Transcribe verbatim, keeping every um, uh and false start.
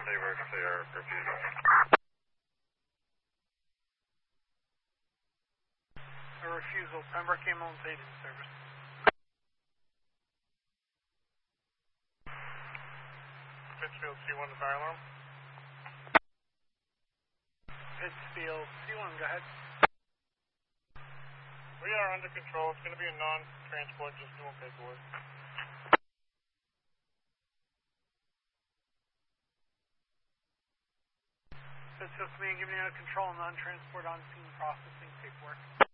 They were clear refusal. A refusal. Pembroke ambulance agent service. Pittsfield C one to fire alarm. Pittsfield C one, go ahead. We are under control. It's going to be a non-transport, just doing paperwork. Pittsfield Command, giving you out of control, non-transport on scene processing paperwork.